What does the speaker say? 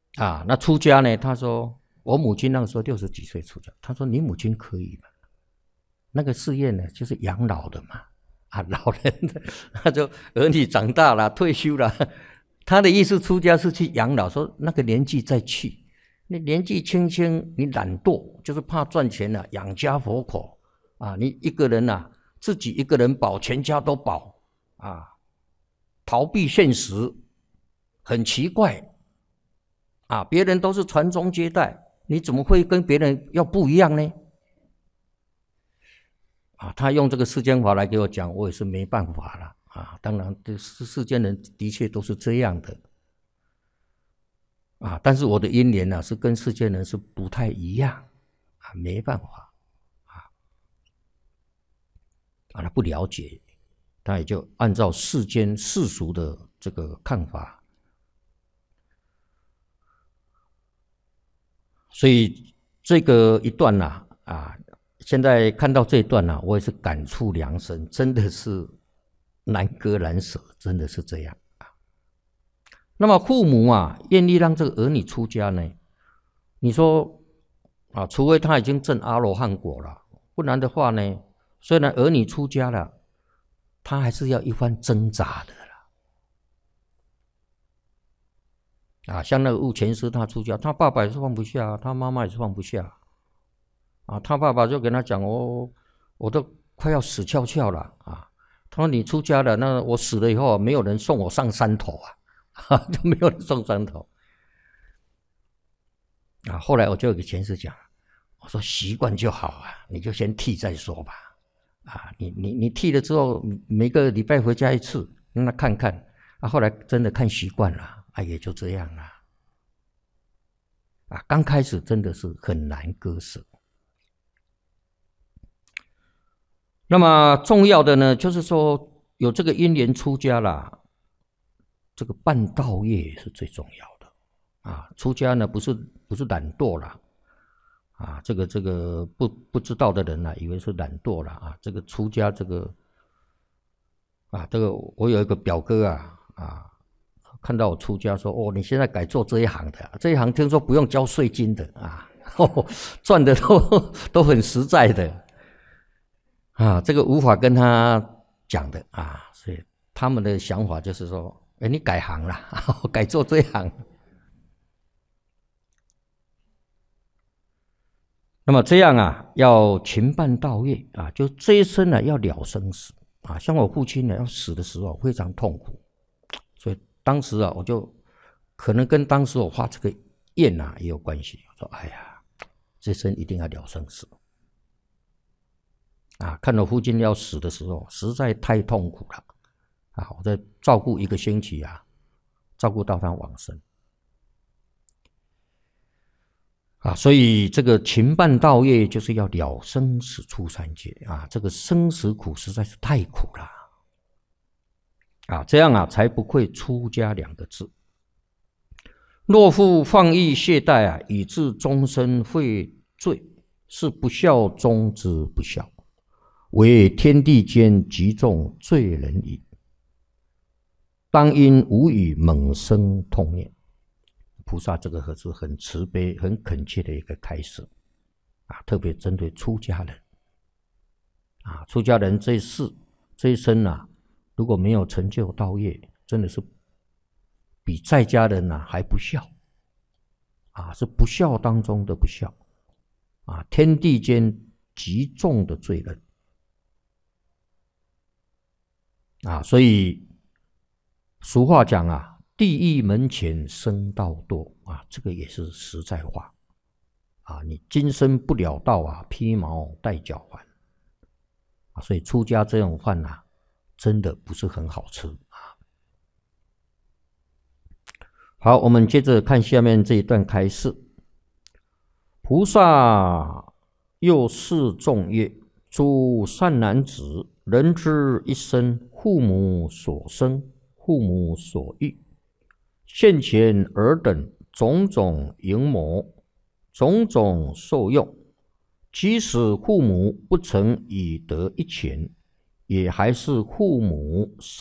那出家呢？他说我母亲那个时候60几岁出家，他说你母亲可以吗？那个寺院呢，就是养老的嘛，老人的，他就儿女长大了，退休了，他的意思出家是去养老，说那个年纪再去，你年纪轻轻，你懒惰，就是怕赚钱了，养家活口你一个人自己一个人保，全家都保逃避现实，很奇怪别人都是传宗接代，你怎么会跟别人要不一样呢？他用这个世间法来给我讲，我也是没办法了当然，世间人的确都是这样的但是我的因缘是跟世间人是不太一样没办法他不了解，他也就按照世间世俗的这个看法。所以这个一段现在看到这一段我也是感触良深，真的是难割难舍，真的是这样那么父母愿意让这个儿女出家呢？你说除非他已经证阿罗汉果了，不然的话呢，虽然儿女出家了，他还是要一番挣扎的像那个悟前师他出家，他爸爸也是放不下，他妈妈也是放不下他爸爸就跟他讲我都快要死翘翘了他说你出家了，那我死了以后没有人送我上山头就没有人送山头后来我就给前师讲，我说习惯就好你就先剃再说吧你剃了之后每个礼拜回家一次，让他看看后来真的看习惯了也就这样刚开始真的是很难割舍。那么重要的呢，就是说有这个因缘出家啦，这个办道业是最重要的出家呢不是懒惰啦这个不知道的人以为是懒惰啦这个出家这个我有一个表哥看到我出家说你现在改做这一行的这一行听说不用交税金的赚的都很实在的这个无法跟他讲的所以他们的想法就是说你改行啦改做这一行。那么这样要勤办道业就这一生要了生死像我父亲要死的时候非常痛苦，所以当时我就可能跟当时我发这个愿也有关系。我说哎呀，这生一定要了生死看到父亲要死的时候实在太痛苦了我在照顾1个星期照顾到他往生所以这个勤办道业就是要了生死出三界这个生死苦实在是太苦了这样才不愧出家2个字。若复放逸懈怠以致终身会罪，是不孝中之不孝，为天地间极重罪人矣。当因无以猛生痛念。菩萨这个是很慈悲很恳切的一个开示特别针对出家人出家人这一生如果没有成就道业，真的是比在家人还不孝是不孝当中的不孝天地间极重的罪人所以俗话讲地狱门前僧道多这个也是实在话你今生不了道披毛戴角还所以出家这种饭真的不是很好吃好，我们接着看下面这一段开示。菩萨又示众曰：诸善男子，人之一生，父母所生，父母所育，现前尔等种种营谋，种种受用，即使父母不曾以得一钱，也还是父母